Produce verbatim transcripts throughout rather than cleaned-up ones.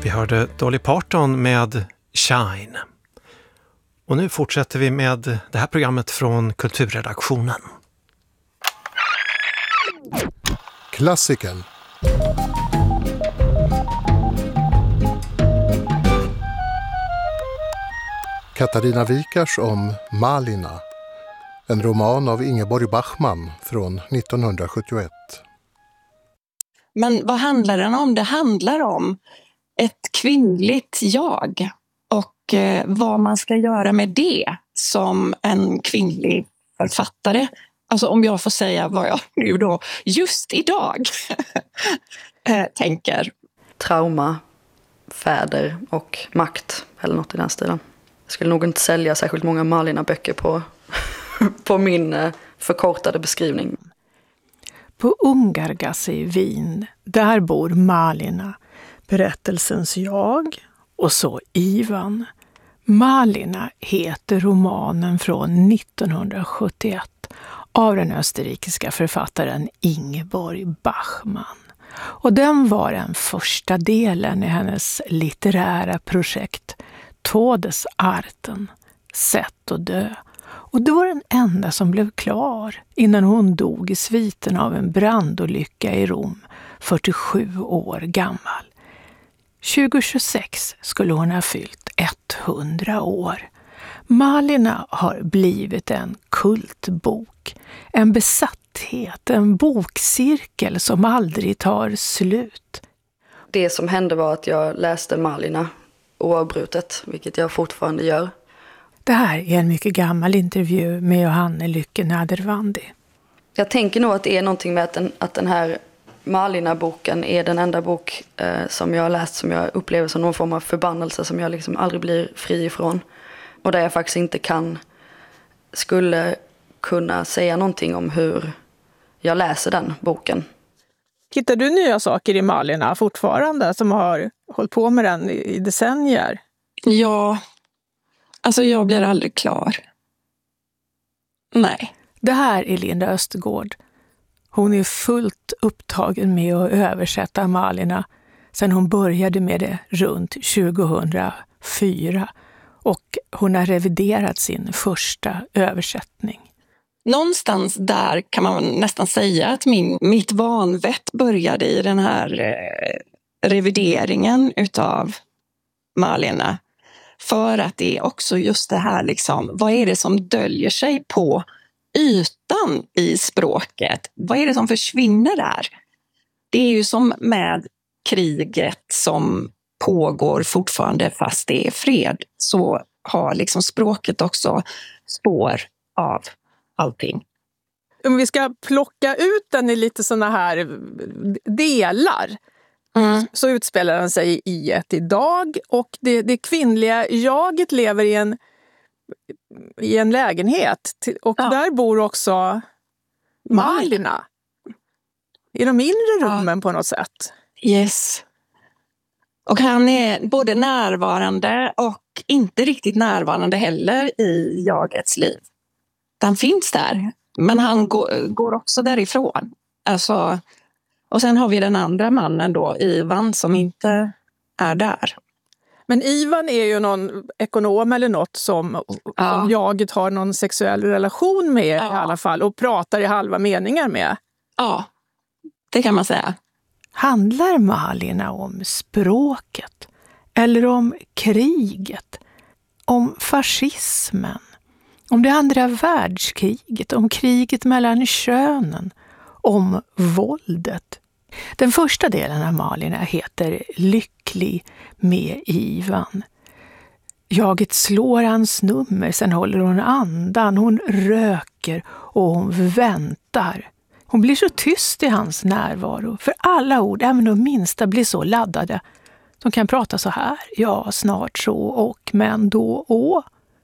Vi hörde Dolly Parton med Shine. Och nu fortsätter vi med det här programmet från Kulturredaktionen. Klassiken. Katarina Wikars om Malina. En roman av Ingeborg Bachmann från nittonhundrasjuttioett. Men vad handlar den om? Det handlar om ett kvinnligt jag och eh, vad man ska göra med det som en kvinnlig författare. Alltså om jag får säga vad jag nu då just idag eh, tänker. Trauma, fäder och makt eller något i den stilen. Jag skulle nog inte sälja särskilt många Malina-böcker på, på min eh, förkortade beskrivning. På Ungargas i Wien, där bor Malina, berättelsens jag, och så Ivan. Malina heter romanen från nittonhundrasjuttioett av den österrikiska författaren Ingeborg Bachmann. Och den var den första delen i hennes litterära projekt Todesarten, Sätt att dö. Och det var den enda som blev klar innan hon dog i sviten av en brandolycka i Rom, fyrtiosju år gammal. tjugo tjugosex skulle hon ha fyllt hundra år. Malina har blivit en kultbok, en besatthet, en bokcirkel som aldrig tar slut. Det som hände var att jag läste Malina oavbrutet, vilket jag fortfarande gör. Det här är en mycket gammal intervju med Johanne Lycke Nadervandi. Jag tänker nog att det är någonting med att den, att den här Malina-boken är den enda bok eh, som jag har läst som jag upplever som någon form av förbannelse som jag liksom aldrig blir fri ifrån. Och där jag faktiskt inte kan, skulle kunna säga någonting om hur jag läser den boken. Hittar du nya saker i Malina fortfarande som har hållit på med den i decennier? Ja, alltså jag blir aldrig klar. Nej. Det här är Linda Östergård. Hon är fullt upptagen med att översätta Malina sedan hon började med det runt tjugohundrafyra. Och hon har reviderat sin första översättning. Någonstans där kan man nästan säga att min, mitt vanvett började i den här eh, revideringen utav Malina. För att det är också just det här liksom, vad är det som döljer sig på ytan i språket? Vad är det som försvinner där? Det är ju som med kriget som pågår fortfarande fast det är fred, så har liksom språket också spår av allting. Om vi ska plocka ut den i lite såna här delar, mm. så utspelar den sig i ett idag, och det, det kvinnliga jaget lever i en, i en lägenhet, och ja. Där bor också Malina i de inre rummen, ja. På något sätt. Yes. Och han är både närvarande och inte riktigt närvarande heller i jagets liv. Han finns där, men han går, går också därifrån. Alltså, och sen har vi den andra mannen då, Ivan, som inte är där. Men Ivan är ju någon ekonom eller något som, ja. som jaget har någon sexuell relation med, ja. I alla fall, och pratar i halva meningar med. Ja, det kan man säga. Handlar Malina om språket? Eller om kriget? Om fascismen? Om det andra världskriget? Om kriget mellan könen? Om våldet? Den första delen av Malina heter Lycklig med Ivan. Jaget slår hans nummer, sen håller hon andan, hon röker och hon väntar. Hon blir så tyst i hans närvaro, för alla ord, även de minsta, blir så laddade. De kan prata så här, ja, snart så, och, men, då, och.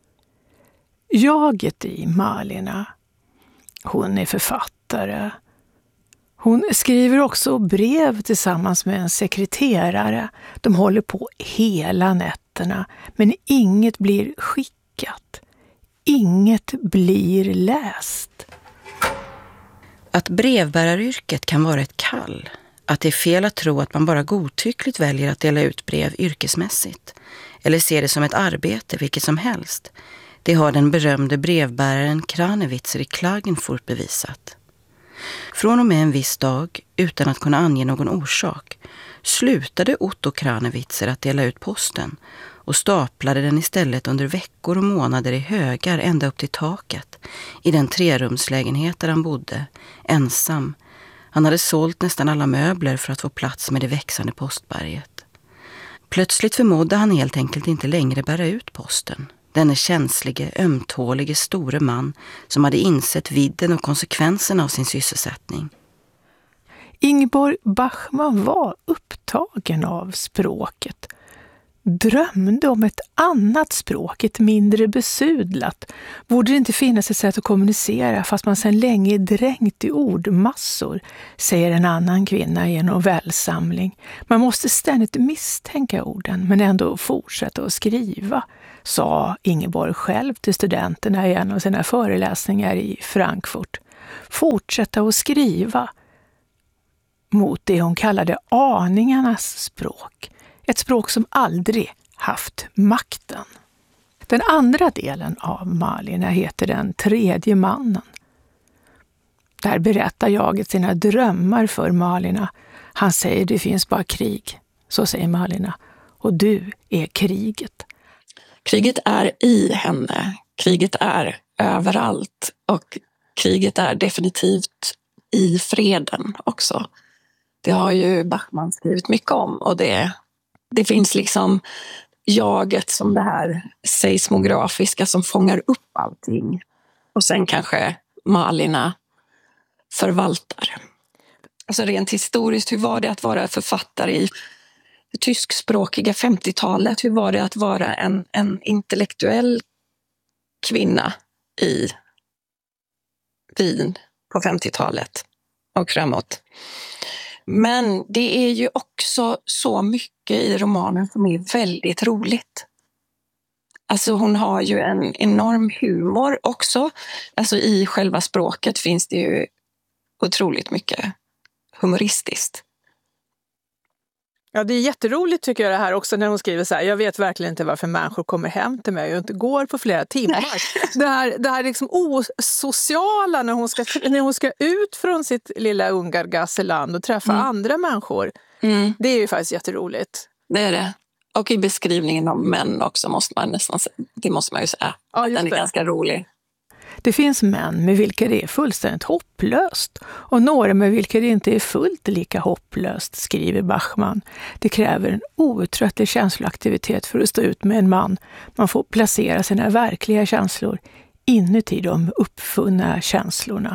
Jaget i Malina. Hon är författare. Hon skriver också brev tillsammans med en sekreterare. De håller på hela nätterna, men inget blir skickat. Inget blir läst. Att brevbäraryrket kan vara ett kall, att det är fel att tro att man bara godtyckligt väljer att dela ut brev yrkesmässigt eller ser det som ett arbete vilket som helst. Det har den berömde brevbäraren Kranewitzer i Klagenfurt bevisat. Från och med en viss dag, utan att kunna ange någon orsak, slutade Otto Kranewitzer att dela ut posten och staplade den istället under veckor och månader i högar ända upp till taket i den trerumslägenhet där han bodde, ensam. Han hade sålt nästan alla möbler för att få plats med det växande postberget. Plötsligt förmådde han helt enkelt inte längre bära ut posten. Denne känslige, ömtålige store man som hade insett vidden och konsekvenserna av sin sysselsättning. Ingeborg Bachmann var upptagen av språket. Drömde om ett annat språk, ett mindre besudlat. Borde det inte finnas ett sätt att kommunicera fast man sedan länge är dränkt i ordmassor, säger en annan kvinna i en novellsamling. Man måste ständigt misstänka orden men ändå fortsätta att skriva, sa Ingeborg själv till studenterna i en av sina föreläsningar i Frankfurt. Fortsätta att skriva mot det hon kallade aningarnas språk. Ett språk som aldrig haft makten. Den andra delen av Malina heter Den tredje mannen. Där berättar jaget sina drömmar för Malina. Han säger det finns bara krig. Så säger Malina. Och du är kriget. Kriget är i henne. Kriget är överallt. Och kriget är definitivt i freden också. Det har ju Bachmann skrivit mycket om. Och det, det finns liksom jaget som det här seismografiska som fångar upp allting. Och sen kanske Malina förvaltar. Alltså rent historiskt, hur var det att vara författare i det tyskspråkiga femtiotalet? Hur var det att vara en, en intellektuell kvinna i Wien på femtiotalet och framåt? Men det är ju också så mycket i romanen som är väldigt roligt. Alltså hon har ju en enorm humor också. Alltså i själva språket finns det ju otroligt mycket humoristiskt. Ja, det är jätteroligt tycker jag det här också när hon skriver så här. Jag vet verkligen inte varför människor kommer hem till mig och inte går på flera timmar. Nej. Det här, det här liksom osociala när hon, ska, när hon ska ut från sitt lilla Ungargasseland och träffa mm. andra människor. Mm. Det är ju faktiskt jätteroligt. Det är det. Och i beskrivningen av män också måste man nästan säga. Det måste man ju säga. Ja, den är det. Ganska rolig. Det finns män med vilka det är fullständigt hopplöst och några med vilka det inte är fullt lika hopplöst, skriver Bachmann. Det kräver en outtröttlig känsloaktivitet för att stå ut med en man. Man får placera sina verkliga känslor inuti de uppfunna känslorna.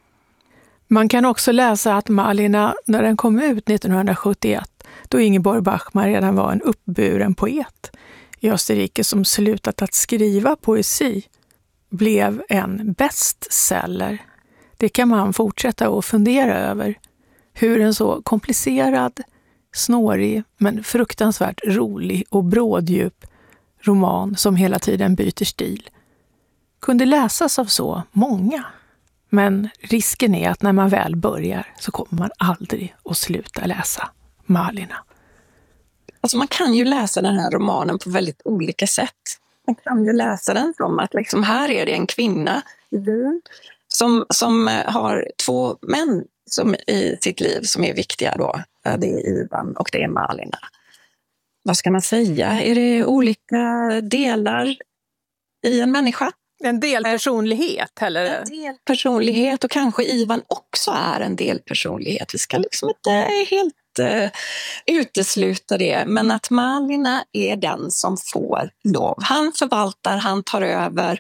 Man kan också läsa att Malina, när den kom ut nittonhundrasjuttioett, då Ingeborg Bachmann redan var en uppburen poet i Österrike som slutat att skriva poesi, blev en bestseller. Det kan man fortsätta att fundera över. Hur en så komplicerad, snårig men fruktansvärt rolig och bråddjup roman som hela tiden byter stil kunde läsas av så många. Men risken är att när man väl börjar så kommer man aldrig att sluta läsa Malina. Alltså man kan ju läsa den här romanen på väldigt olika sätt. Man kan ju läsa den som att liksom här är det en kvinna i Wien som, som har två män som i sitt liv som är viktiga då. Det är Ivan och det är Malina. Vad ska man säga? Är det olika delar i en människa? En delpersonlighet eller? En delpersonlighet och kanske Ivan också är en delpersonlighet. Vi ska liksom inte helt uh, utesluta det. Men att Malina är den som får lov. Han förvaltar, han tar över.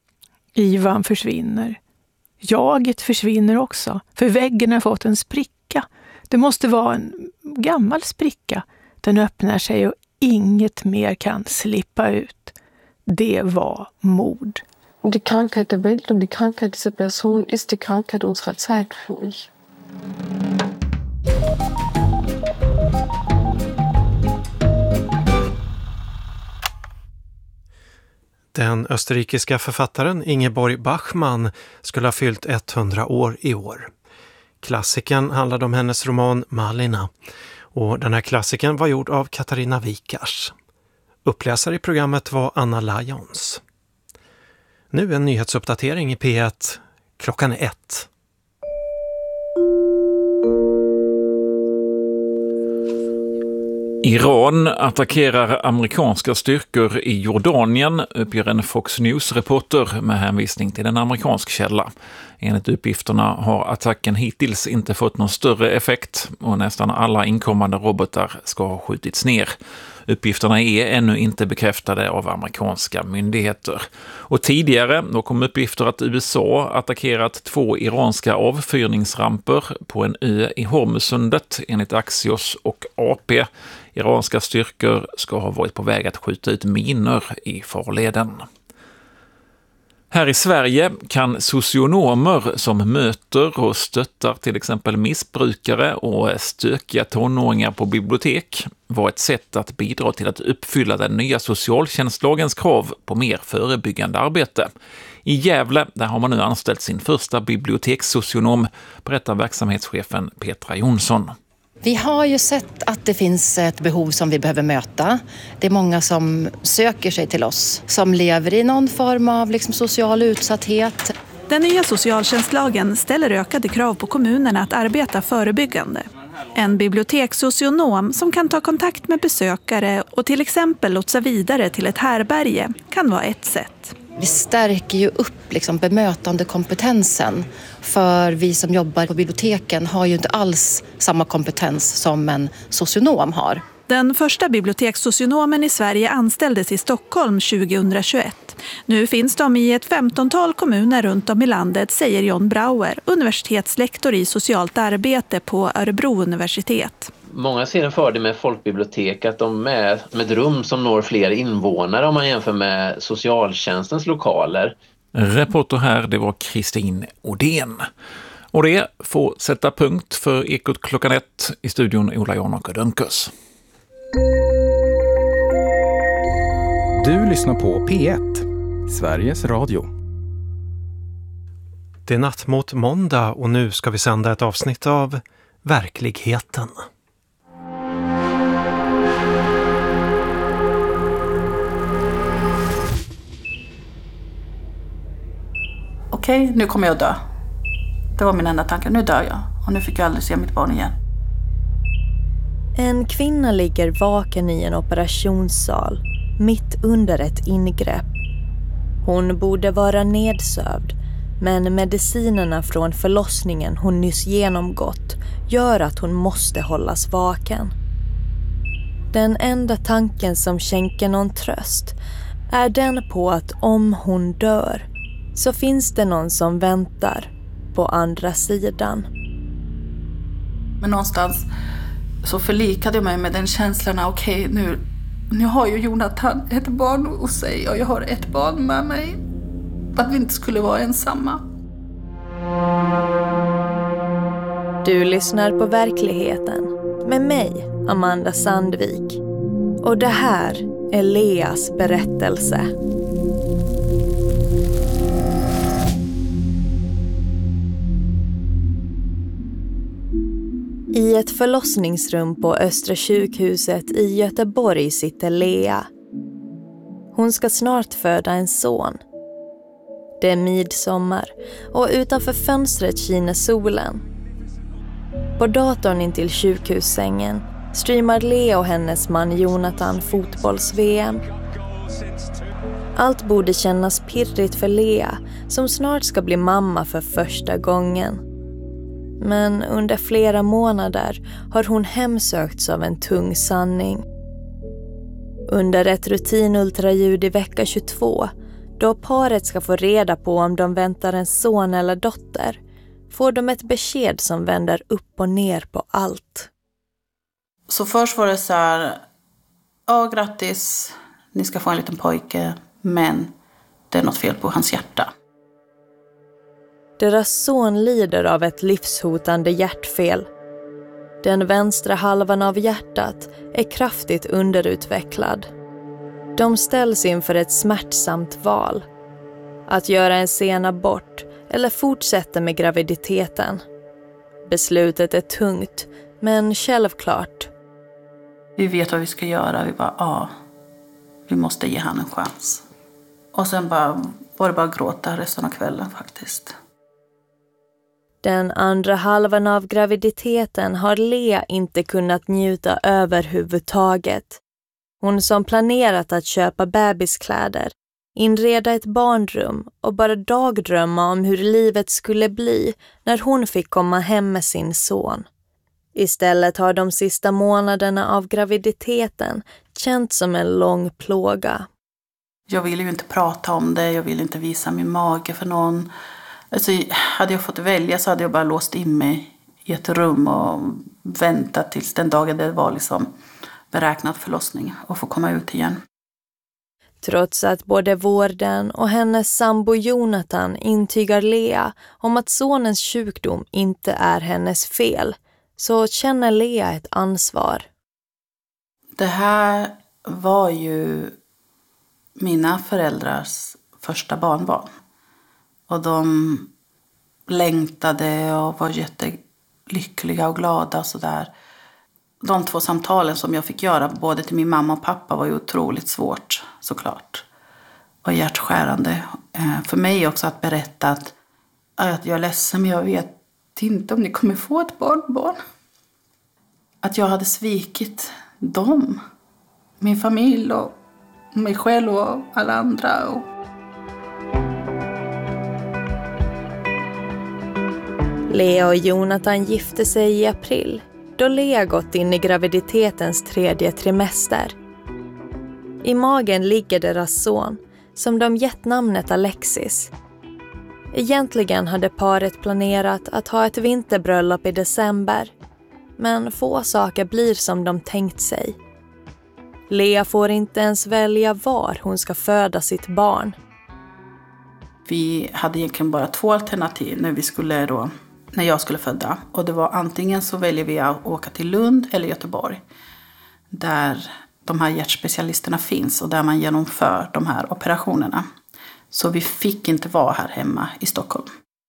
Ivan försvinner. Jaget försvinner också. För väggen har fått en spricka. Det måste vara en gammal spricka. Den öppnar sig och inget mer kan slippa ut. Det var mord. Die Krankheit der Welt und die Krankheit dieser Person ist die Krankheit unserer Zeit für mich. Den österrikiska författaren Ingeborg Bachmann skulle ha fyllt hundra år i år. Klassikern handlade om hennes roman Malina. Och den här klassikern var gjord av Katarina Wikars. Uppläsare i programmet var Anna Lyons. Nu en nyhetsuppdatering i P ett. Klockan är ett. Iran attackerar amerikanska styrkor i Jordanien, uppger en Fox News-reporter med hänvisning till en amerikansk källa. Enligt uppgifterna har attacken hittills inte fått någon större effekt och nästan alla inkommande robotar ska ha skjutits ner. Uppgifterna är ännu inte bekräftade av amerikanska myndigheter. Och tidigare då kom uppgifter att U S A attackerat två iranska avfyrningsramper på en ö i Hormuzsundet enligt Axios och A P. Iranska styrkor ska ha varit på väg att skjuta ut minor i farleden. Här i Sverige kan socionomer som möter och stöttar till exempel missbrukare och stökiga tonåringar på bibliotek vara ett sätt att bidra till att uppfylla den nya socialtjänstlagens krav på mer förebyggande arbete. I Gävle där har man nu anställt sin första bibliotekssocionom, berättar verksamhetschefen Petra Jonsson. Vi har ju sett att det finns ett behov som vi behöver möta. Det är många som söker sig till oss, som lever i någon form av liksom social utsatthet. Den nya socialtjänstlagen ställer ökade krav på kommunerna att arbeta förebyggande. En bibliotekssocionom som kan ta kontakt med besökare och till exempel lotsa vidare till ett härberge kan vara ett sätt. Vi stärker ju upp liksom bemötandekompetensen, för vi som jobbar på biblioteken har ju inte alls samma kompetens som en socionom har. Den första bibliotekssocionomen i Sverige anställdes i Stockholm tjugohundratjugoett. Nu finns de i ett femtontal kommuner runt om i landet, säger John Brauer, universitetslektor i socialt arbete på Örebro universitet. Många ser en fördel med folkbibliotek att de är med ett rum som når fler invånare om man jämför med socialtjänstens lokaler. Reporter här, det var Kristin Odén. Och det får sätta punkt för Ekot klockan ett. I studion Ola Janok och Dunkers. Du lyssnar på P ett, Sveriges Radio. Det är natt mot måndag och nu ska vi sända ett avsnitt av Verkligheten. Okej, nu kommer jag att dö. Det var min enda tanke. Nu dör jag. Och nu fick jag aldrig se mitt barn igen. En kvinna ligger vaken i en operationssal, mitt under ett ingrepp. Hon borde vara nedsövd, men medicinerna från förlossningen hon nyss genomgått gör att hon måste hållas vaken. Den enda tanken som skänker någon tröst är den på att om hon dör så finns det någon som väntar på andra sidan. Men någonstans så förlikade jag mig med den känslan. Okej, okay, nu, nu har ju Jonathan ett barn hos sig och jag har ett barn med mig. Att vi inte skulle vara ensamma. Du lyssnar på Verkligheten med mig, Amanda Sandvik. Och det här är Leas berättelse. I ett förlossningsrum på Östra sjukhuset i Göteborg sitter Lea. Hon ska snart föda en son. Det är midsommar och utanför fönstret skiner solen. På datorn intill sjukhussängen streamar Lea och hennes man Jonathan fotbolls-V M. Allt borde kännas pirrigt för Lea som snart ska bli mamma för första gången. Men under flera månader har hon hemsökts av en tung sanning. Under ett rutinultraljud i vecka tjugotvå, då paret ska få reda på om de väntar en son eller dotter, får de ett besked som vänder upp och ner på allt. Så först var det så här: ja, grattis, ni ska få en liten pojke, men det är något fel på hans hjärta. Deras son lider av ett livshotande hjärtfel. Den vänstra halvan av hjärtat är kraftigt underutvecklad. De ställs inför ett smärtsamt val. Att göra en sen abort eller fortsätta med graviditeten. Beslutet är tungt, men självklart. Vi vet vad vi ska göra. Vi bara, ja, vi måste ge han en chans. Och sen bara, var det bara gråta resten av kvällen faktiskt. Den andra halvan av graviditeten har Lea inte kunnat njuta överhuvudtaget. Hon som planerat att köpa bebiskläder, inreda ett barnrum och bara dagdrömma om hur livet skulle bli när hon fick komma hem med sin son. Istället har de sista månaderna av graviditeten känts som en lång plåga. Jag ville ju inte prata om det, jag ville inte visa min mage för någon. Alltså, hade jag fått välja så hade jag bara låst in mig i ett rum och väntat tills den dagen det var liksom beräknad förlossning och få komma ut igen. Trots att både vården och hennes sambo Jonathan intygar Lea om att sonens sjukdom inte är hennes fel, så känner Lea ett ansvar. Det här var ju mina föräldrars första barnbarn. Och de längtade och var jättelyckliga och glada och sådär. De två samtalen som jag fick göra både till min mamma och pappa var ju otroligt svårt såklart. Och hjärtskärande. För mig också att berätta att, att jag är ledsen men jag vet inte om ni kommer få ett barnbarn. Att jag hade svikit dem. Min familj och mig själv och alla andra. Och... Lea och Jonathan gifte sig i april, då Lea gått in i graviditetens tredje trimester. I magen ligger deras son, som de gett namnet Alexis. Egentligen hade paret planerat att ha ett vinterbröllop i december, men få saker blir som de tänkt sig. Lea får inte ens välja var hon ska föda sitt barn. Vi hade egentligen bara två alternativ när vi skulle då, när jag skulle föda. Och det var antingen så väljer vi att åka till Lund eller Göteborg. Där de här hjärtspecialisterna finns och där man genomför de här operationerna. Så vi fick inte vara här hemma i Stockholm.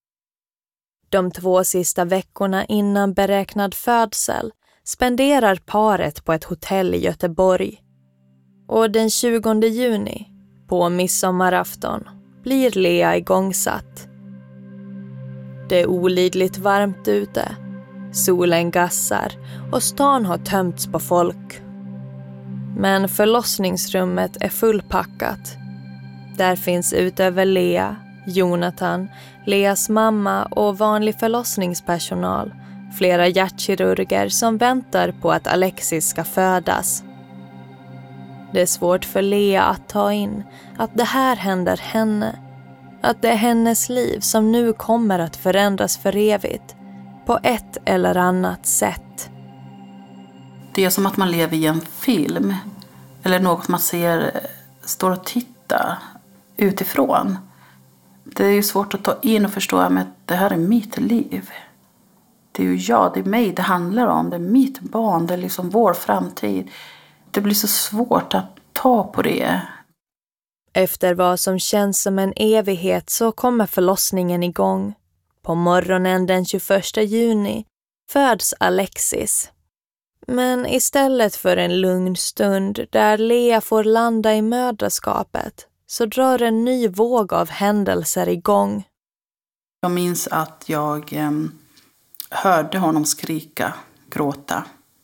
De två sista veckorna innan beräknad födsel spenderar paret på ett hotell i Göteborg. Och den tjugonde juni, på midsommarafton, blir Lea igångsatt. Det är olidligt varmt ute. Solen gassar och stan har tömts på folk. Men förlossningsrummet är fullpackat. Där finns utöver Lea, Jonathan, Leas mamma och vanlig förlossningspersonal flera hjärtkirurger som väntar på att Alexis ska födas. Det är svårt för Lea att ta in att det här händer henne. Att det är hennes liv som nu kommer att förändras för evigt. På ett eller annat sätt. Det är som att man lever i en film. Eller något man ser, står och tittar utifrån. Det är ju svårt att ta in och förstå att det här är mitt liv. Det är ju jag, det är mig det handlar om. Det är mitt barn, det är liksom vår framtid. Det blir så svårt att ta på det. Efter vad som känns som en evighet så kommer förlossningen igång. På morgonen den tjugoförsta juni föds Alexis. Men istället för en lugn stund där Lea får landa i mödraskapet så drar en ny våg av händelser igång. Jag minns att jag eh, hörde honom skrika, gråta.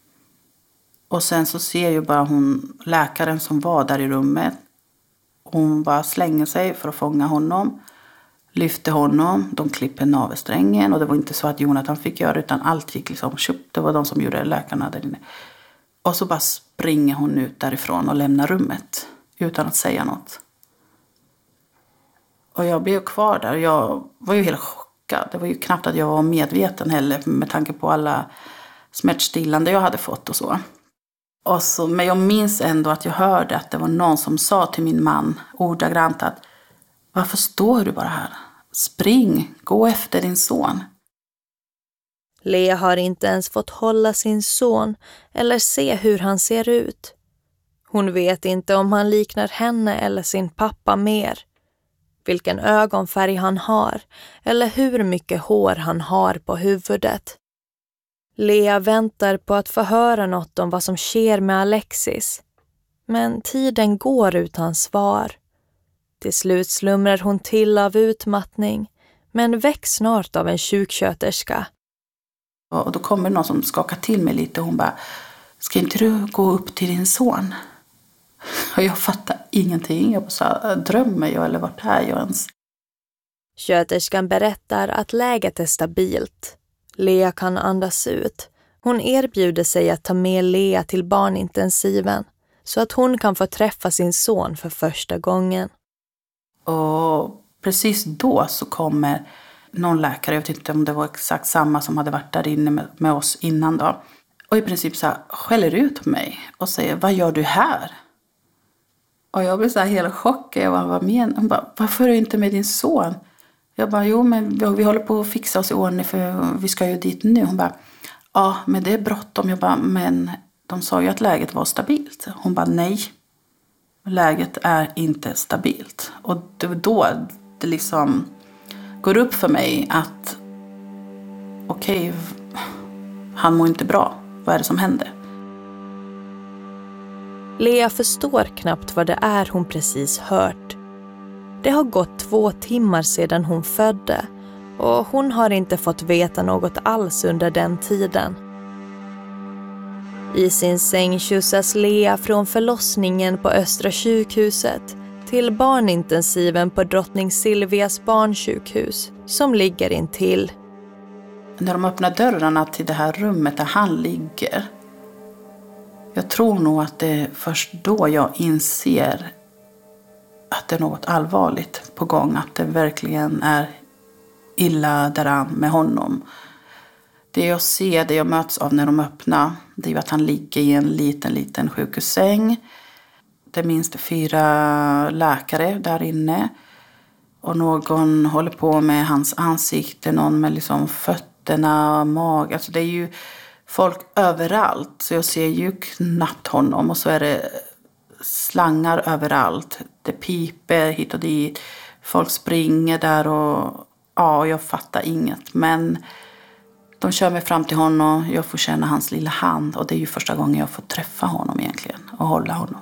Och sen så ser jag bara hon, läkaren som var där i rummet. Hon bara slänger sig för att fånga honom. Lyfte honom, de klipper navelsträngen. Och det var inte så att Jonathan fick göra utan allt gick liksom tjup. Det var de som gjorde läkarna där inne. Och så bara springer hon ut därifrån och lämnar rummet. Utan att säga något. Och jag blev kvar där. Jag var ju helt chockad. Det var ju knappt att jag var medveten heller. Med tanke på alla smärtstillande jag hade fått och så. Och så, men jag minns ändå att jag hörde att det var någon som sa till min man ordagrant att varför står du bara här? Spring, gå efter din son. Lea har inte ens fått hålla sin son eller se hur han ser ut. Hon vet inte om han liknar henne eller sin pappa mer. Vilken ögonfärg han har eller hur mycket hår han har på huvudet. Lea väntar på att få höra något om vad som sker med Alexis. Men tiden går utan svar. Till slut slumrar hon till av utmattning, men väcks snart av en sjuksköterska. Och då kommer någon som skakar till mig lite och hon bara, ska inte du gå upp till din son? Och jag fattar ingenting. Jag bara sa, drömmer jag eller vart är jag ens? Sköterskan berättar att läget är stabilt. Lea kan andas ut. Hon erbjuder sig att ta med Lea till barnintensiven så att hon kan få träffa sin son för första gången. Och precis då så kommer någon läkare, jag vet inte om det var exakt samma som hade varit där inne med, med oss innan då. Och i princip så här skäller ut på mig och säger, vad gör du här? Och jag blev så här hela chockad. Jag bara, vad menar? Hon bara, varför är du inte med din son? Jag bara, jo men vi, vi håller på att fixa oss i ordning för vi ska ju dit nu. Hon bara, ja men det är bråttom. Jag bara, men de sa ju att läget var stabilt. Hon bara, nej. Läget är inte stabilt. Och det var då det liksom går upp för mig att okej, okay, han mår inte bra. Vad är det som händer? Lea förstår knappt vad det är hon precis hört. Det har gått två timmar sedan hon födde och hon har inte fått veta något alls under den tiden. I sin säng skjutsas Lea från förlossningen på Östra sjukhuset till barnintensiven på Drottning Silvias barnsjukhus som ligger intill. När de öppnar dörrarna till det här rummet där han ligger, jag tror nog att det är först då jag inser att det är något allvarligt på gång. Att det verkligen är illa däran med honom. Det jag ser, det jag möts av när de öppnar, det är ju att han ligger i en liten, liten sjukhussäng. Det är minst fyra läkare där inne. Och någon håller på med hans ansikte, någon med liksom fötterna, mag. Alltså det är ju folk överallt. Så jag ser ju knappt honom. Och så är det slangar överallt. Det piper hit och dit. Folk springer där och ja, jag fattar inget. Men de kör mig fram till honom. Jag får känna hans lilla hand. Och det är ju första gången jag får träffa honom egentligen. Och hålla honom.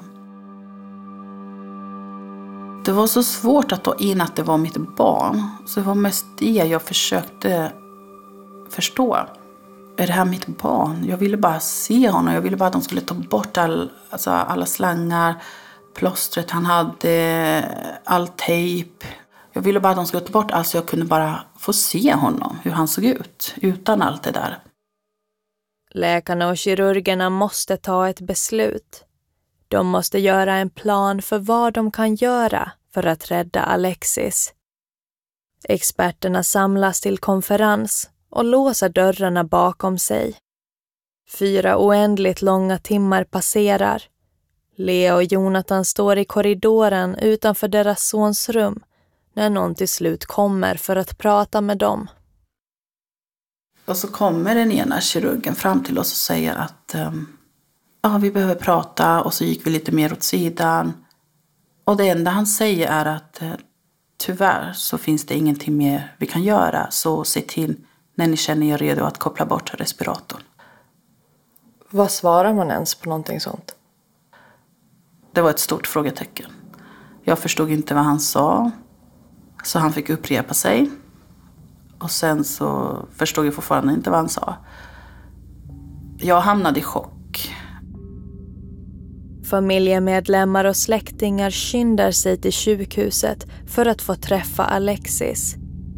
Det var så svårt att ta in att det var mitt barn. Så det var mest det jag försökte förstå. Är det här mitt barn? Jag ville bara se honom. Jag ville bara att de skulle ta bort all, alltså alla slangar. Plåstret han hade. All tejp. Jag ville bara att de skulle ta bort allt så jag kunde bara få se honom. Hur han såg ut. Utan allt det där. Läkarna och kirurgerna måste ta ett beslut. De måste göra en plan för vad de kan göra för att rädda Alexis. Experterna samlas till konferens och låser dörrarna bakom sig. Fyra oändligt långa timmar passerar. Lea och Jonathan står i korridoren utanför deras sons rum när någon till slut kommer för att prata med dem. Och så kommer den ena kirurgen fram till oss och säger att um, ja, vi behöver prata. Och så gick vi lite mer åt sidan. Och det enda han säger är att uh, tyvärr så finns det ingenting mer vi kan göra. Så se till när ni känner er redo att koppla bort respiratorn. Vad svarar man ens på någonting sånt? Det var ett stort frågetecken. Jag förstod inte vad han sa. Så han fick upprepa sig. Och sen så förstod jag fortfarande inte vad han sa. Jag hamnade i chock. Familjemedlemmar och släktingar skyndar sig till sjukhuset för att få träffa Alexis.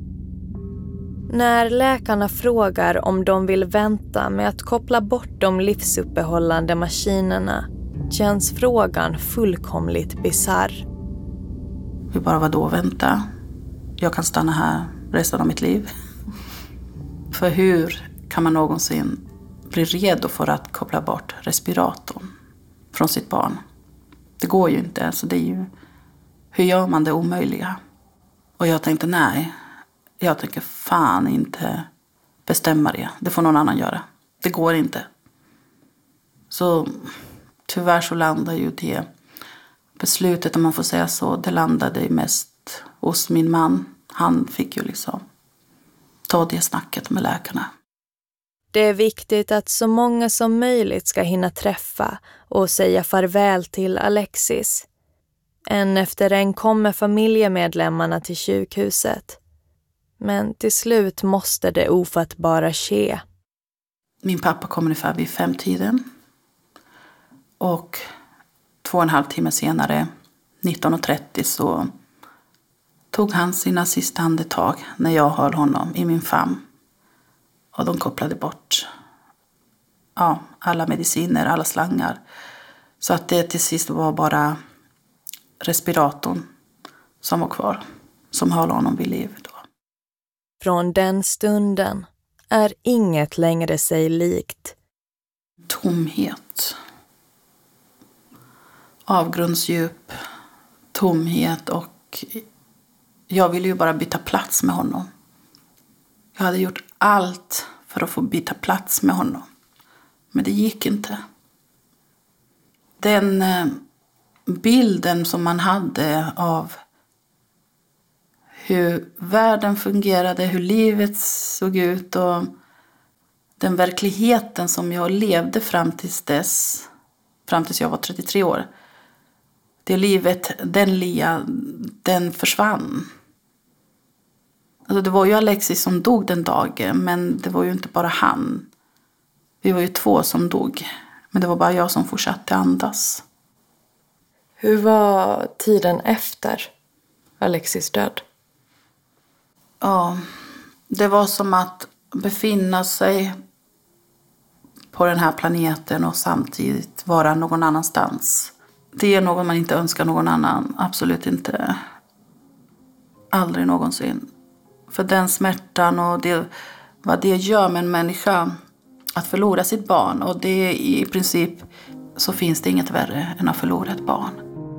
När läkarna frågar om de vill vänta med att koppla bort de livsuppehållande maskinerna känns frågan fullkomligt bizarr. Vi bara, vadå vänta? Jag kan stanna här resten av mitt liv. För hur kan man någonsin bli redo för att koppla bort respiratorn från sitt barn? Det går ju inte. Så det är ju, hur gör man det omöjliga? Och jag tänkte nej. Jag tänker fan inte bestämma det. Det får någon annan göra. Det går inte. Så tyvärr så landar ju det beslutet, om man får säga så, det landade mest hos min man. Han fick ju liksom ta det snacket med läkarna. Det är viktigt att så många som möjligt ska hinna träffa och säga farväl till Alexis. En efter en kommer familjemedlemmarna till sjukhuset. Men till slut måste det ofattbara ske. Min pappa kom ungefär vid femtiden. Och två och en halv timme senare, nitton trettio, så tog han sina sista andetag när jag höll honom i min famn. Och de kopplade bort ja, alla mediciner, alla slangar. Så att det till sist var bara respiratorn som var kvar, som höll honom vid liv då. Från den stunden är inget längre sig likt. Tomhet. Avgrundsdjup. Tomhet, och jag ville ju bara byta plats med honom. Jag hade gjort allt för att få byta plats med honom. Men det gick inte. Den bilden som man hade av hur världen fungerade, hur livet såg ut och den verkligheten som jag levde fram tills dess, fram tills jag var trettiotre år. Det livet, den Lia, den försvann. Alltså det var ju Alexis som dog den dagen, men det var ju inte bara han. Vi var ju två som dog, men det var bara jag som fortsatte andas. Hur var tiden efter Alexis död? Ja, det var som att befinna sig på den här planeten och samtidigt vara någon annanstans. Det är något man inte önskar någon annan, absolut inte. Aldrig någonsin. För den smärtan och det, vad det gör med en människa att förlora sitt barn. Och det i princip så finns det inget värre än att förlora ett barn.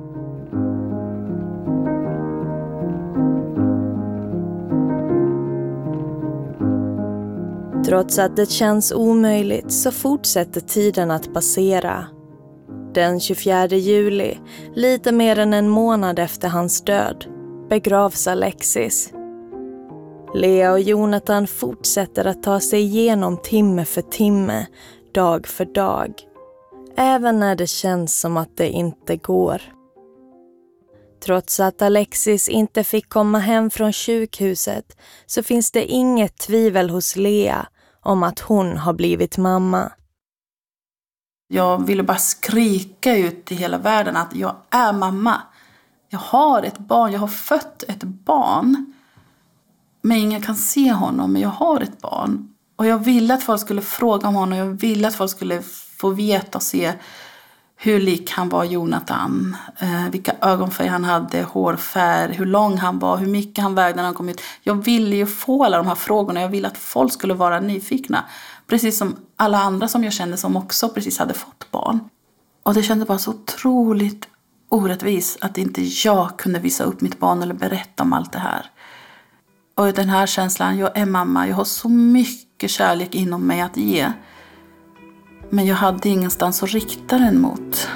Trots att det känns omöjligt så fortsätter tiden att passera. Den tjugofjärde juli, lite mer än en månad efter hans död, begravs Alexis. Lea och Jonathan fortsätter att ta sig igenom timme för timme, dag för dag. Även när det känns som att det inte går. Trots att Alexis inte fick komma hem från sjukhuset så finns det inget tvivel hos Lea om att hon har blivit mamma. Jag ville bara skrika ut i hela världen att jag är mamma. Jag har ett barn, jag har fött ett barn. Men ingen kan se honom, men jag har ett barn. Och jag ville att folk skulle fråga om honom. Jag ville att folk skulle få veta och se hur lik han var Jonathan. Eh, vilka ögonfärg han hade, hårfärg, hur lång han var, hur mycket han vägde när han kom ut. Jag ville ju få alla de här frågorna. Jag ville att folk skulle vara nyfikna. Precis som alla andra som jag kände som också precis hade fått barn. Och det kändes bara så otroligt orättvis att inte jag kunde visa upp mitt barn eller berätta om allt det här. Och den här känslan, jag är mamma, jag har så mycket kärlek inom mig att ge. Men jag hade ingenstans att rikta den mot.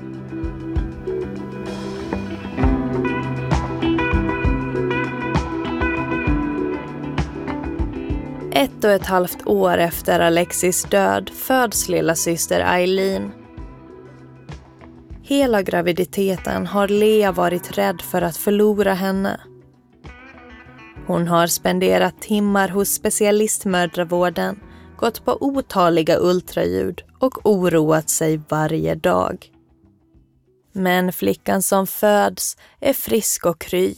Ett och ett halvt år efter Alexis död föds lilla syster Eileen. Hela graviditeten har Lea varit rädd för att förlora henne. Hon har spenderat timmar hos specialistmödravården, gått på otaliga ultraljud och oroat sig varje dag. Men flickan som föds är frisk och kry.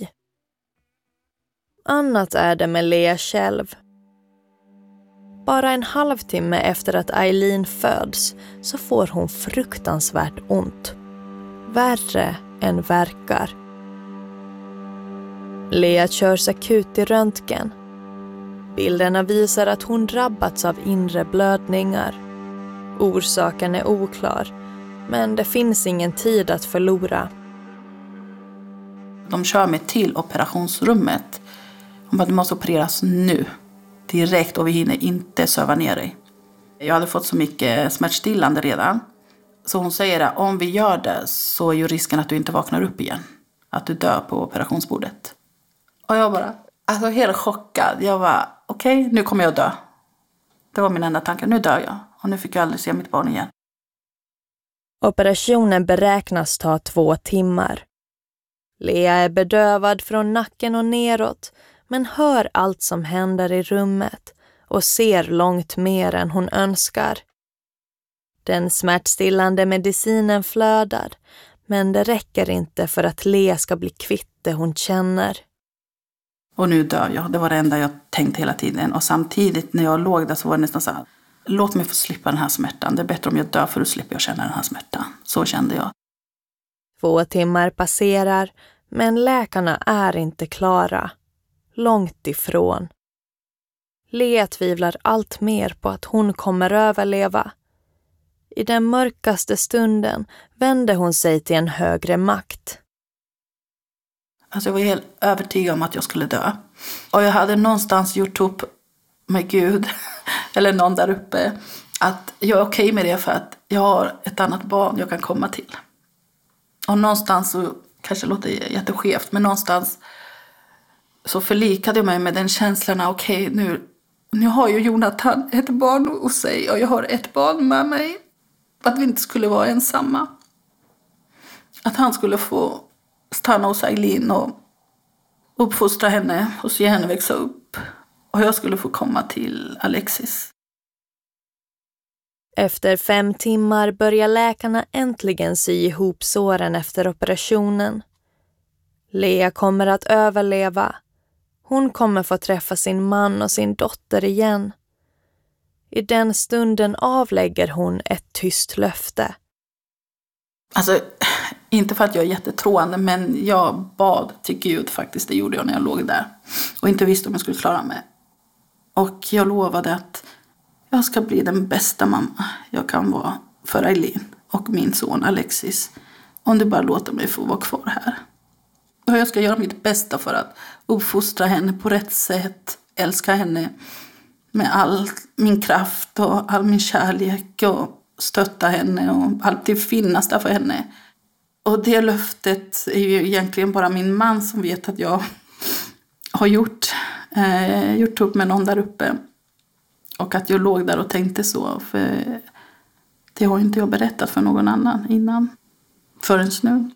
Annat är det med Lea själv. Bara en halvtimme efter att Eileen föds så får hon fruktansvärt ont. Värre än verkar. Lea körs akut till röntgen. Bilderna visar att hon drabbats av inre blödningar. Orsaken är oklar, men det finns ingen tid att förlora. De kör mig till operationsrummet. Hon bara, du måste opereras nu. Direkt, och vi hinner inte söva ner dig. Jag hade fått så mycket smärtstillande redan. Så hon säger att om vi gör det så är ju risken att du inte vaknar upp igen. Att du dör på operationsbordet. Och jag bara, alltså helt chockad. Jag var, okej, okay, nu kommer jag dö. Det var min enda tanke. Nu dör jag och nu fick jag aldrig se mitt barn igen. Operationen beräknas ta två timmar. Lea är bedövad från nacken och neråt, men hör allt som händer i rummet och ser långt mer än hon önskar. Den smärtstillande medicinen flödar, men det räcker inte för att Lea ska bli kvitt det hon känner. Och nu dör jag. Det var det enda jag tänkte hela tiden. Och samtidigt när jag låg där så var det nästan så här: låt mig få slippa den här smärtan. Det är bättre om jag dör för att slippa jag känna den här smärtan. Så kände jag. Två timmar passerar, men läkarna är inte klara. Långt ifrån. Lea tvivlar allt mer på att hon kommer överleva. I den mörkaste stunden vände hon sig till en högre makt. Alltså jag var helt övertygad om att jag skulle dö. Och jag hade någonstans gjort upp med Gud, eller någon där uppe, att jag är okej med det för att jag har ett annat barn jag kan komma till. Och någonstans, så kanske det låter jätteskevt, men någonstans så förlikade jag mig med den känslan att okej, nu, nu har ju Jonathan ett barn hos sig och jag har ett barn med mig. Att vi inte skulle vara ensamma. Att han skulle få stanna hos Eileen och uppfostra henne och se henne växa upp. Och jag skulle få komma till Alexis. Efter fem timmar börjar läkarna äntligen sy ihop såren efter operationen. Lea kommer att överleva. Hon kommer få träffa sin man och sin dotter igen. I den stunden avlägger hon ett tyst löfte. Alltså, inte för att jag är jättetroende, men jag bad till Gud faktiskt. Det gjorde jag när jag låg där. Och inte visste om jag skulle klara mig. Och jag lovade att jag ska bli den bästa mamma jag kan vara för Eileen och min son Alexis. Om du bara låter mig få vara kvar här. Och jag ska göra mitt bästa för att uppfostra henne på rätt sätt. Älska henne med all min kraft och all min kärlek. Och stötta henne och alltid finnas där för henne. Och det löftet är ju egentligen bara min man som vet att jag har gjort, eh, gjort upp med någon där uppe. Och att jag låg där och tänkte så. För det har inte jag berättat för någon annan innan. Förrän nu.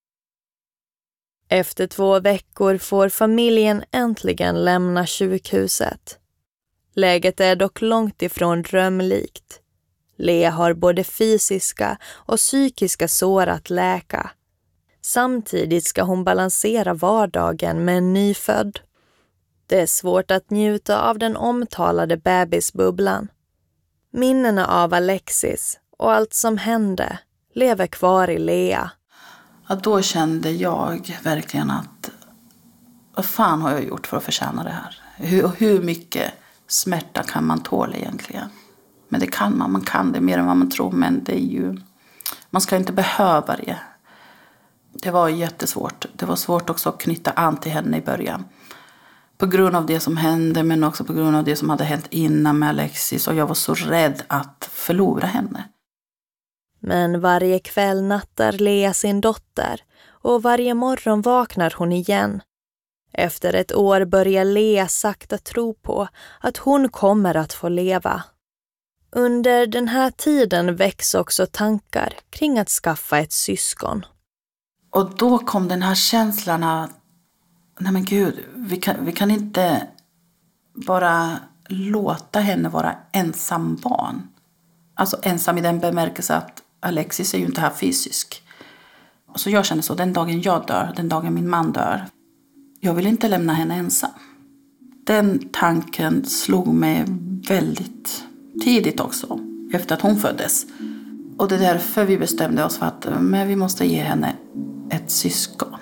Efter två veckor får familjen äntligen lämna sjukhuset. Läget är dock långt ifrån drömlikt. Lea har både fysiska och psykiska sår att läka. Samtidigt ska hon balansera vardagen med en nyfödd. Det är svårt att njuta av den omtalade bebisbubblan. Minnena av Alexis och allt som hände lever kvar i Lea. Ja, då kände jag verkligen att vad fan har jag gjort för att förtjäna det här? Hur, hur mycket smärta kan man tåla egentligen? Men det kan man, man kan det mer än vad man tror, men det är ju, man ska inte behöva det. Det var jättesvårt. Det var svårt också att knyta an till henne i början. På grund av det som hände, men också på grund av det som hade hänt innan med Alexis. Och jag var så rädd att förlora henne. Men varje kväll nattar Lea sin dotter och varje morgon vaknar hon igen. Efter ett år börjar Lea sakta tro på att hon kommer att få leva. Under den här tiden väcks också tankar kring att skaffa ett syskon. Och då kom den här känslan att nej men gud, vi kan, vi kan inte bara låta henne vara ensam barn. Alltså ensam i den bemärkelse att Alexis är ju inte här fysisk. Så jag kände så, den dagen jag dör, den dagen min man dör, jag vill inte lämna henne ensam. Den tanken slog mig väldigt tidigt också, efter att hon föddes. Och det är därför vi bestämde oss för att men vi måste ge henne ett syskon.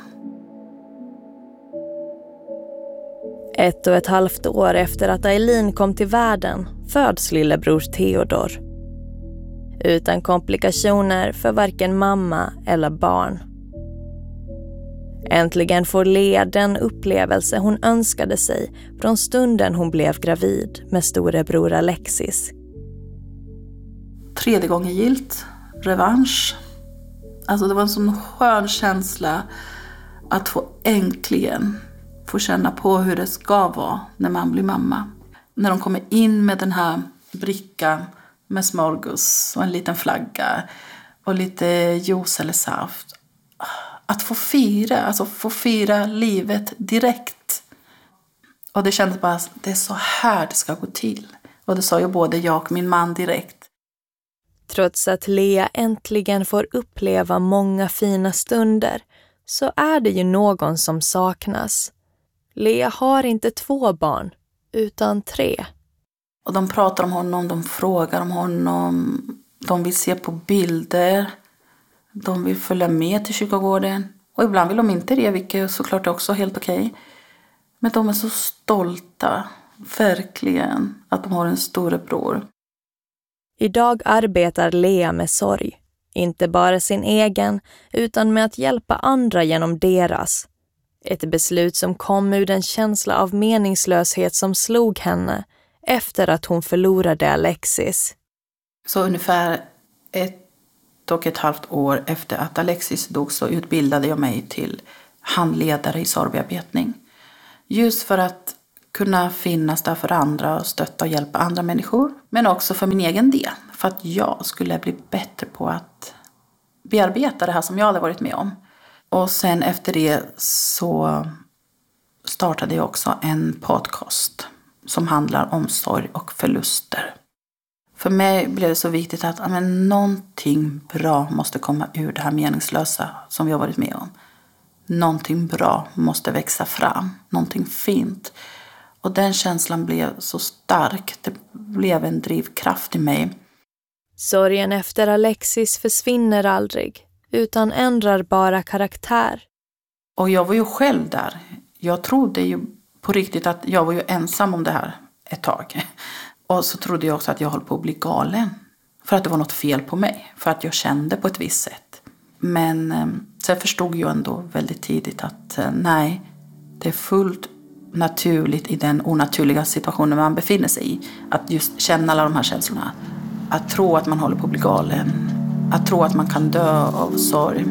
Ett och ett halvt år efter att Eileen kom till världen föds lillebror Theodor. Utan komplikationer för varken mamma eller barn. Äntligen får Lea den upplevelse hon önskade sig från stunden hon blev gravid med storebror Alexis. Tredje gången gilt, revansch. Alltså det var en sån skön känsla att få äntligen få känna på hur det ska vara när man blir mamma. När de kommer in med den här bricka med smörgås och en liten flagga och lite juice eller saft. Att få fira, alltså få fira livet direkt. Och det kändes bara, det är så här det ska gå till. Och det sa ju både jag och min man direkt. Trots att Lea äntligen får uppleva många fina stunder så är det ju någon som saknas. Lea har inte två barn, utan tre. Och de pratar om honom, de frågar om honom, de vill se på bilder, de vill följa med till kyrkogården. Och ibland vill de inte det, vilket såklart är också helt okej. Men de är så stolta, verkligen, att de har en storebror. Idag arbetar Lea med sorg. Inte bara sin egen, utan med att hjälpa andra genom deras. Ett beslut som kom ur den känsla av meningslöshet som slog henne efter att hon förlorade Alexis. Så ungefär ett och ett halvt år efter att Alexis dog så utbildade jag mig till handledare i sorgbearbetning. Just för att kunna finnas där för andra och stötta och hjälpa andra människor. Men också för min egen del. För att jag skulle bli bättre på att bearbeta det här som jag hade varit med om. Och sen efter det så startade jag också en podcast som handlar om sorg och förluster. För mig blev det så viktigt att men, någonting bra måste komma ur det här meningslösa som vi har varit med om. Någonting bra måste växa fram, någonting fint. Och den känslan blev så stark, det blev en drivkraft i mig. Sorgen efter Alexis försvinner aldrig, utan ändrar bara karaktär. Och jag var ju själv där. Jag trodde ju på riktigt att jag var ju ensam om det här ett tag. Och så trodde jag också att jag höll på att bli galen. För att det var något fel på mig. För att jag kände på ett visst sätt. Men eh, sen förstod jag ändå väldigt tidigt att eh, nej, det är fullt naturligt i den onaturliga situationen man befinner sig i. Att just känna alla de här känslorna. Att tro att man håller på att bli galen. Att tro att man kan dö av sorg.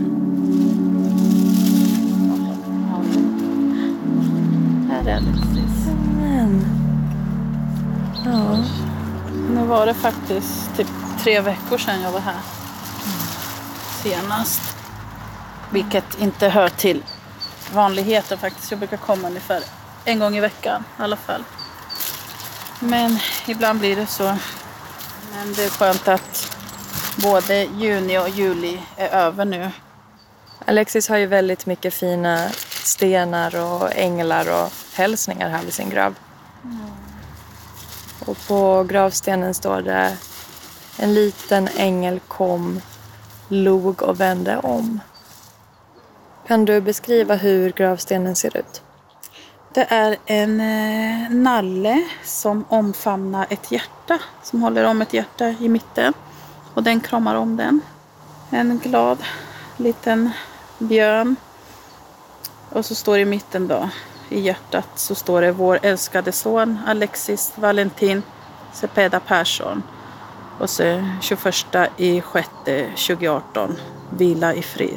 Här är Alexis. Men... Ja. Nu var det faktiskt typ tre veckor sedan jag var här. Senast. Vilket inte hör till vanligheten faktiskt. Jag brukar komma ungefär en gång i veckan i alla fall. Men ibland blir det så. Men det är skönt att både juni och juli är över nu. Alexis har ju väldigt mycket fina stenar och änglar och hälsningar här vid sin grav. Mm. Och på gravstenen står det: en liten ängel kom, log och vände om. Kan du beskriva hur gravstenen ser ut? Det är en eh, nalle som omfamnar ett hjärta. Som håller om ett hjärta i mitten. Och den kramar om den. En glad liten björn. Och så står i mitten då, i hjärtat, så står det: vår älskade son Alexis Valentin Cepeda Persson. Och så tjugoförsta i sjätte tjugoarton, vila i frid.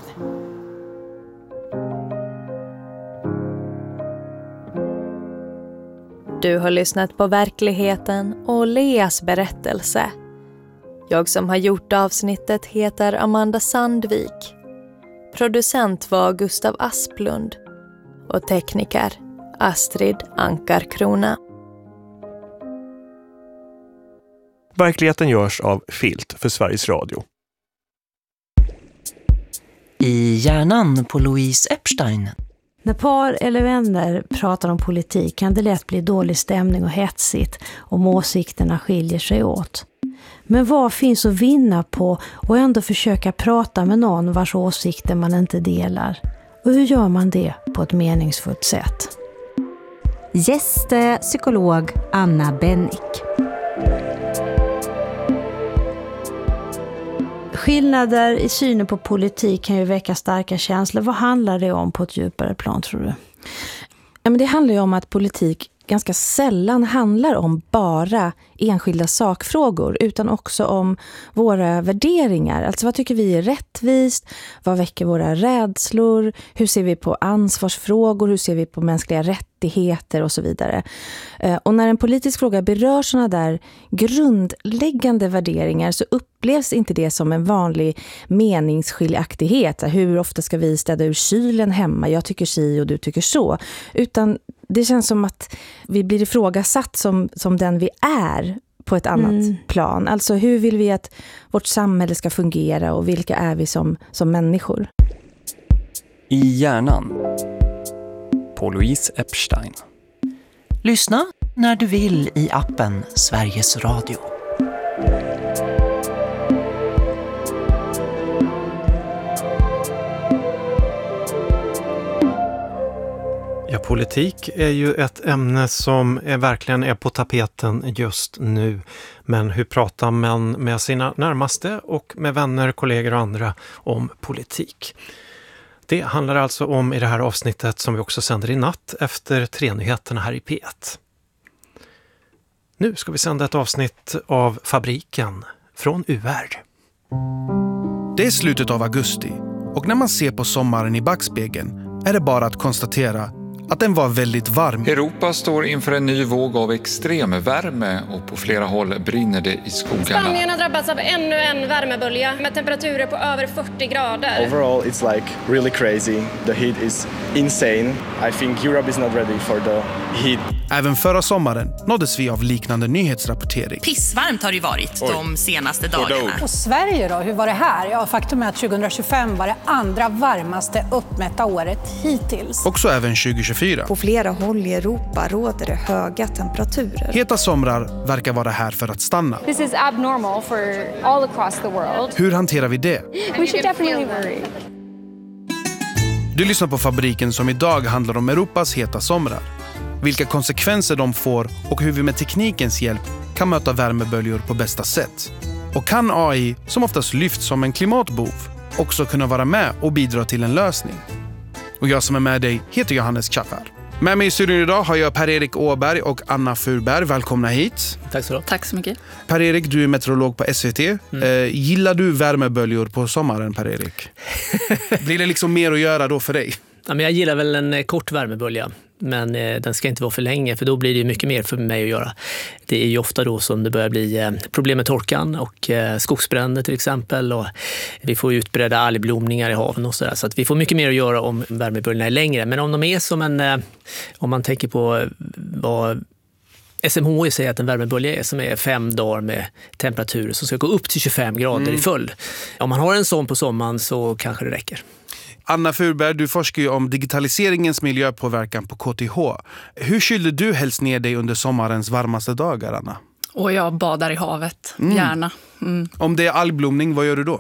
Du har lyssnat på Verkligheten och Leas berättelse. Jag som har gjort avsnittet heter Amanda Sandvik. Producent var Gustav Asplund och tekniker Astrid Ankarkrona. Verkligheten görs av Filt för Sveriges Radio. I hjärnan på Louise Epstein. När par eller vänner pratar om politik kan det lätt bli dålig stämning och hetsigt om åsikterna skiljer sig åt. Men vad finns att vinna på och ändå försöka prata med någon vars åsikter man inte delar? Och hur gör man det på ett meningsfullt sätt? Gäste psykolog Anna Bennick. Skillnader i synen på politik kan ju väcka starka känslor. Vad handlar det om på ett djupare plan, tror du? Ja, men det handlar ju om att politik ganska sällan handlar om bara enskilda sakfrågor utan också om våra värderingar. Alltså vad tycker vi är rättvist? Vad väcker våra rädslor? Hur ser vi på ansvarsfrågor? Hur ser vi på mänskliga rättigheter och så vidare? Och när en politisk fråga berör sådana där grundläggande värderingar så upplevs inte det som en vanlig meningsskiljaktighet. Hur ofta ska vi städa ur kylen hemma? Jag tycker si och du tycker så. Utan det känns som att vi blir ifrågasatt som, som den vi är på ett annat mm. plan. Alltså hur vill vi att vårt samhälle ska fungera och vilka är vi som, som människor? I hjärnan på Louise Epstein. Lyssna när du vill i appen Sveriges Radio. Ja, politik är ju ett ämne som är, verkligen är på tapeten just nu. Men hur pratar man med sina närmaste och med vänner, kollegor och andra om politik? Det handlar alltså om i det här avsnittet som vi också sänder i natt efter tre nyheterna här i P ett. Nu ska vi sända ett avsnitt av Fabriken från U R. Det är slutet av augusti och när man ser på sommaren i backspegeln är det bara att konstatera att den var väldigt varm. Europa står inför en ny våg av extremvärme och på flera håll brinner det i skogarna. Spanien har drabbats av ännu en värmebölja med temperaturer på över fyrtio grader. Overall it's like really crazy. The heat is insane. I think Europe is not ready for the heat. Även förra sommaren nåddes vi av liknande nyhetsrapportering. Pissvarmt har det varit Oj. de senaste dagarna. Och Sverige då, hur var det här? Ja, faktum är att tjugohundratjugofem var det andra varmaste uppmätta året hittills. Också även tjugohundratjugofyra. På flera håll i Europa råder det höga temperaturer. Heta somrar verkar vara här för att stanna. This is abnormal for all across the world. Hur hanterar vi det? We should definitely worry. Du lyssnar på Fabriken som idag handlar om Europas heta somrar. Vilka konsekvenser de får och hur vi med teknikens hjälp kan möta värmeböljor på bästa sätt. Och kan A I, som oftast lyfts som en klimatbov, också kunna vara med och bidra till en lösning? Och jag som är med dig heter Johannes Chaffar. Med mig i studion idag har jag Per-Erik Åberg och Anna Furberg. Välkomna hit. Tack så, Tack så mycket. Per-Erik, du är meteorolog på S V T. Mm. Eh, gillar du värmeböljor på sommaren, Per-Erik? Blir det liksom mer att göra då för dig? Ja, men jag gillar väl en kort värmebölja, men eh, den ska inte vara för länge för då blir det mycket mer för mig att göra. Det är ju ofta då som det börjar bli eh, problem med torkan och eh, skogsbränder till exempel, och vi får utbredda algblomningar i haven och sådär, så att vi får mycket mer att göra om värmeböljorna är längre. Men om de är som en, eh, om man tänker på vad S M H I säger att en värmebölja är som är fem dagar med temperaturer som ska gå upp till tjugofem grader mm. i följd. Om man har en sån på sommaren så kanske det räcker. Anna Furberg, du forskar ju om digitaliseringens miljöpåverkan på K T H. Hur kylde du helst ner dig under sommarens varmaste dagar, Anna? Och jag badar i havet, mm. gärna. Mm. Om det är algblomning, vad gör du då?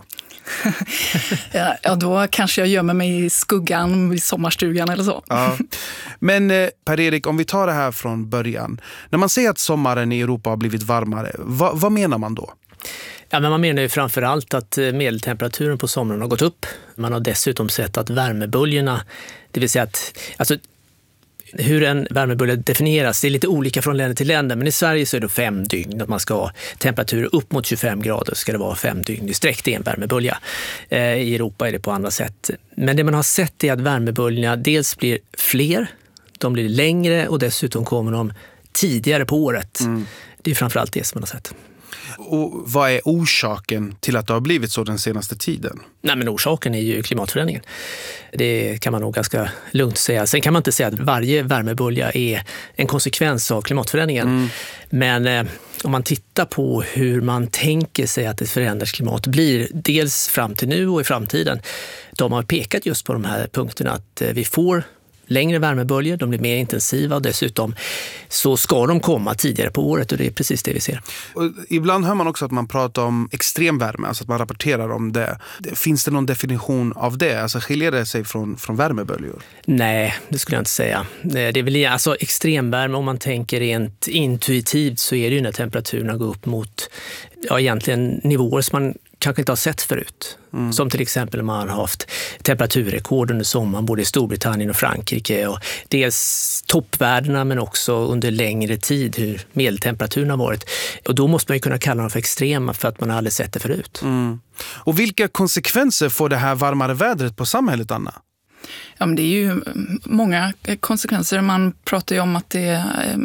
ja, ja, då kanske jag gömmer mig i skuggan i sommarstugan eller så. Ja. Men eh, Per-Erik, om vi tar det här från början. När man säger att sommaren i Europa har blivit varmare, vad, vad menar man då? Ja, men man menar ju framförallt att medeltemperaturen på sommaren har gått upp. Man har dessutom sett att värmeböljorna, det vill säga att alltså, hur en värmebölja definieras, det är lite olika från länder till länder, men i Sverige så är det fem dygn att man ska ha temperaturer upp mot tjugofem grader, ska det vara fem dygn i sträck, det är en värmebölja. I Europa är det på andra sätt. Men det man har sett är att värmeböljorna dels blir fler, de blir längre och dessutom kommer de tidigare på året. Mm. Det är framförallt det som man har sett. Och vad är orsaken till att det har blivit så den senaste tiden? Nej, men orsaken är ju klimatförändringen. Det kan man nog ganska lugnt säga. Sen kan man inte säga att varje värmebölja är en konsekvens av klimatförändringen. Mm. Men eh, om man tittar på hur man tänker sig att ett förändrat klimat blir, dels fram till nu och i framtiden, de har pekat just på de här punkterna att eh, vi får längre värmeböljor, de blir mer intensiva och dessutom så ska de komma tidigare på året och det är precis det vi ser. Och ibland hör man också att man pratar om extremvärme, alltså att man rapporterar om det. Finns det någon definition av det? Alltså skiljer det sig från, från värmeböljor? Nej, det skulle jag inte säga. Det är väl alltså extremvärme, om man tänker rent intuitivt så är det ju när temperaturerna går upp mot ja, egentligen nivåer som man kanske inte har sett förut. Mm. Som till exempel man har haft temperaturrekord under sommaren både i Storbritannien och Frankrike. Och dels toppvärdena men också under längre tid hur medeltemperaturen har varit. Och då måste man ju kunna kalla dem för extrema för att man aldrig sett det förut. Mm. Och vilka konsekvenser får det här varmare vädret på samhället, Anna? Ja, men det är ju många konsekvenser. Man pratar ju om att det är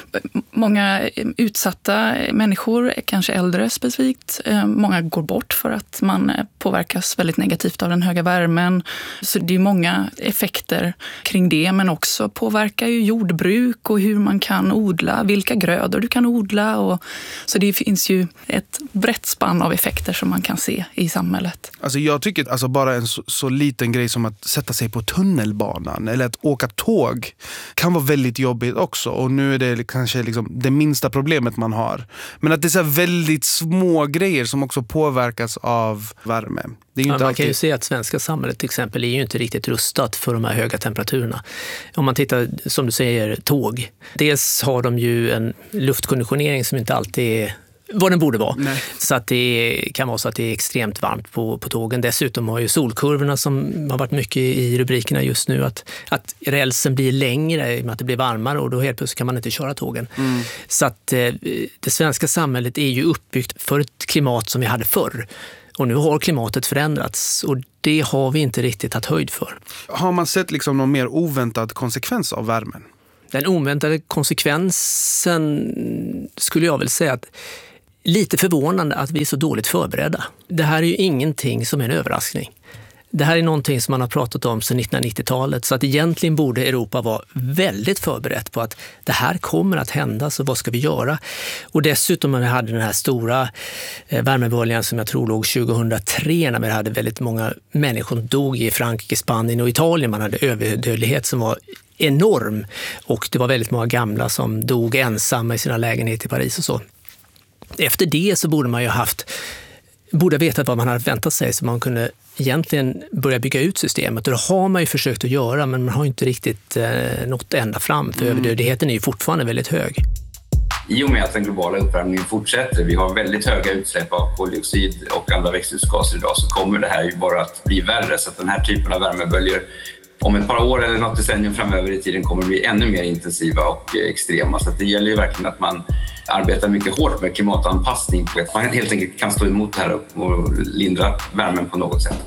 många utsatta människor, kanske äldre specifikt. Många går bort för att man påverkas väldigt negativt av den höga värmen. Så det är många effekter kring det, men också påverkar ju jordbruk och hur man kan odla, vilka grödor du kan odla. Och, så det finns ju ett brett spann av effekter som man kan se i samhället. Alltså jag tycker att alltså bara en så, så liten grej som att sätta sig på tunnelbanan eller att åka tåg kan vara väldigt jobbigt också, och nu är det kanske liksom det minsta problemet man har. Men att det är så väldigt små grejer som också påverkas av värme. Det är ju ja, inte man alltid... kan ju se att svenska samhället till exempel är ju inte riktigt rustat för de här höga temperaturerna. Om man tittar, som du säger, tåg. Dels har de ju en luftkonditionering som inte alltid är vad den borde vara. Nej. Så att det kan vara så att det är extremt varmt på, på tågen. Dessutom har ju solkurvorna som har varit mycket i rubrikerna just nu att, att rälsen blir längre i och med att det blir varmare och då helt plötsligt kan man inte köra tågen. Mm. Så att eh, det svenska samhället är ju uppbyggt för ett klimat som vi hade förr. Och nu har klimatet förändrats och det har vi inte riktigt tagit höjd för. Har man sett liksom någon mer oväntad konsekvens av värmen? Den oväntade konsekvensen skulle jag väl säga att lite förvånande att vi är så dåligt förberedda. Det här är ju ingenting som är en överraskning. Det här är någonting som man har pratat om sedan nittonhundranittiotalet, så att egentligen borde Europa vara väldigt förberett på att det här kommer att hända, så vad ska vi göra? Och dessutom när vi hade den här stora värmeböljan som jag tror låg tjugohundratre, när vi hade väldigt många människor som dog i Frankrike, Spanien och Italien. Man hade överdödlighet som var enorm och det var väldigt många gamla som dog ensamma i sina lägenheter i Paris och så. Efter det så borde man ju haft, borde veta vad man hade väntat sig så man kunde egentligen börja bygga ut systemet. Och det har man ju försökt att göra, men man har inte riktigt eh, nått ända fram, för mm. överdödligheten är ju fortfarande väldigt hög. I och med att den globala uppvärmningen fortsätter, vi har väldigt höga utsläpp av koldioxid och andra växthusgaser idag, så kommer det här ju bara att bli värre. Så att den här typen av värmeböljor om ett par år eller något decennium framöver i tiden kommer att bli ännu mer intensiva och extrema. Så att det gäller ju verkligen att man arbetar mycket hårt med klimatanpassning, på att man helt enkelt kan stå emot det här och lindra värmen på något sätt.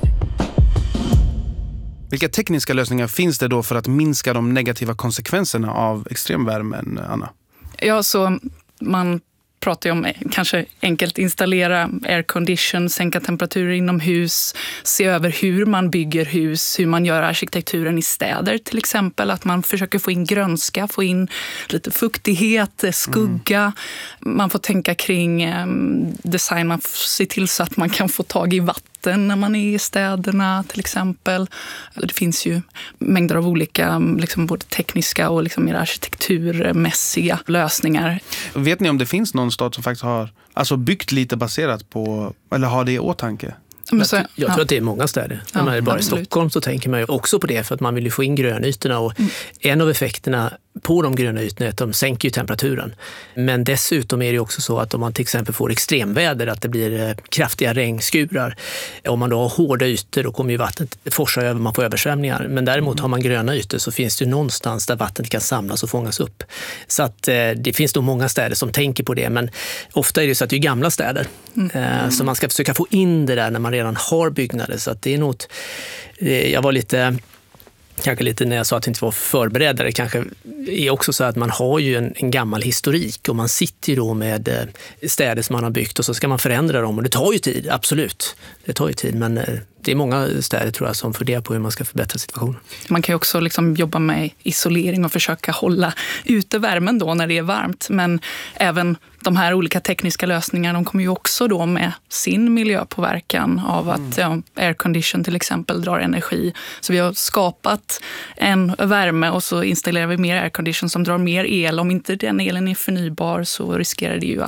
Vilka tekniska lösningar finns det då för att minska de negativa konsekvenserna av extremvärmen, Anna? Ja, så man pratar ju om kanske enkelt installera aircondition, sänka temperaturer inomhus, se över hur man bygger hus, hur man gör arkitekturen i städer till exempel, att man försöker få in grönska, få in lite fuktighet, skugga. Mm. Man får tänka kring um, design, man får se till så att man kan få tag i vatten när man är i städerna till exempel. Det finns ju mängder av olika liksom både tekniska och liksom mer arkitekturmässiga lösningar. Vet ni om det finns någon stad som faktiskt har alltså byggt lite baserat på, eller har det i åtanke? Men så, jag ja. tror att det är många städer. Ja, när man är bara absolut. I Stockholm så tänker man ju också på det, för att man vill ju få in grönytorna och mm. en av effekterna på de gröna ytorna är att de sänker ju temperaturen. Men dessutom är det också så att om man till exempel får extremväder, att det blir kraftiga regnskurar, om man då har hårda ytor då kommer ju vattnet forsa över, man får översvämningar. Men däremot har man gröna ytor så finns det ju någonstans där vattnet kan samlas och fångas upp. Så att eh, det finns då många städer som tänker på det, men ofta är det så att det är gamla städer. Mm. Eh, så man ska försöka få in det där när man redan har byggnader. Så att det är något, eh, jag var lite... Kanske lite när jag sa att det inte var förberedare, kanske är också så att man har ju en, en gammal historik och man sitter ju då med städer som man har byggt och så ska man förändra dem och det tar ju tid, absolut. Det tar ju tid, men det är många städer tror jag som funderar på hur man ska förbättra situationen. Man kan ju också liksom jobba med isolering och försöka hålla ute värmen då när det är varmt, men även de här olika tekniska lösningarna, de kommer ju också då med sin miljöpåverkan av att mm. ja, aircondition till exempel drar energi. Så vi har skapat en värme och så installerar vi mer aircondition som drar mer el. Om inte den elen är förnybar så riskerar det ju att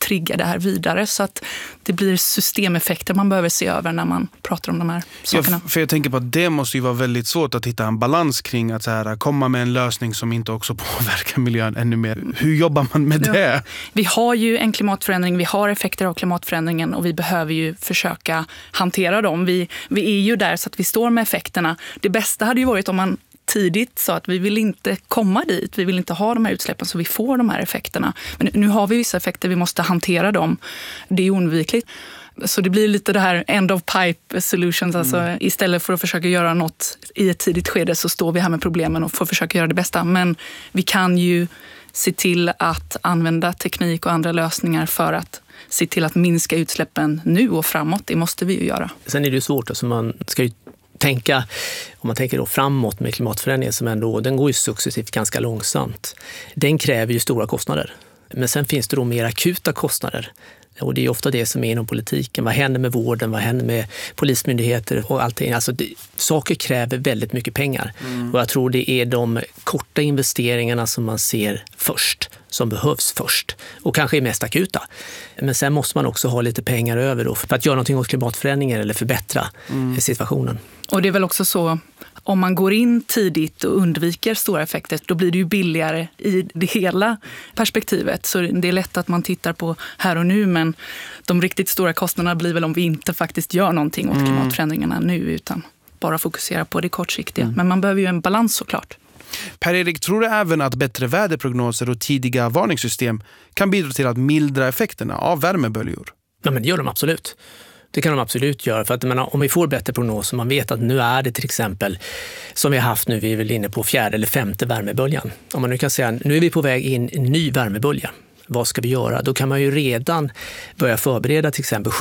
trigga det här vidare. Så att det blir systemeffekter man behöver se över när man pratar om de här sakerna. Ja, för jag tänker på att det måste ju vara väldigt svårt att hitta en balans kring att så här, komma med en lösning som inte också påverkar miljön ännu mer. Hur jobbar man med det? Ja. Vi har ju en klimatförändring, vi har effekter av klimatförändringen och vi behöver ju försöka hantera dem. Vi, vi är ju där så att vi står med effekterna. Det bästa hade ju varit om man tidigt sa att vi vill inte komma dit, vi vill inte ha de här utsläppen så vi får de här effekterna. Men nu har vi vissa effekter, vi måste hantera dem. Det är oundvikligt. Så det blir lite det här end of pipe solutions. Alltså mm. istället för att försöka göra något i ett tidigt skede så står vi här med problemen och får försöka göra det bästa. Men vi kan ju se till att använda teknik och andra lösningar för att se till att minska utsläppen nu och framåt. Det måste vi ju göra. Sen är det ju svårt, alltså man ska ju tänka, om man tänker då framåt med klimatförändringen som ändå, den går ju successivt ganska långsamt. Den kräver ju stora kostnader. Men sen finns det då mer akuta kostnader. Och det är ofta det som är inom politiken. Vad händer med vården? Vad händer med polismyndigheter och allting? Alltså det, saker kräver väldigt mycket pengar. Mm. Och jag tror det är de korta investeringarna som man ser först, som behövs först. Och kanske är mest akuta. Men sen måste man också ha lite pengar över då för att göra någonting åt klimatförändringen eller förbättra mm. situationen. Och det är väl också så, om man går in tidigt och undviker stora effekter, då blir det ju billigare i det hela perspektivet. Så det är lätt att man tittar på här och nu, men de riktigt stora kostnaderna blir väl om vi inte faktiskt gör någonting åt klimatförändringarna nu, utan bara fokusera på det kortsiktiga. Mm. Men man behöver ju en balans såklart. Per-Erik, tror du även att bättre väderprognoser och tidiga varningssystem kan bidra till att mildra effekterna av värmeböljor? Ja, men det gör de absolut. Det kan de absolut göra, för att menar, om vi får bättre prognoser, man vet att nu är det till exempel som vi har haft nu, vi är väl inne på fjärde eller femte värmeböljan. Om man nu kan säga, nu är vi på väg in i en ny värmebölja. Vad ska vi göra? Då kan man ju redan börja förbereda till exempel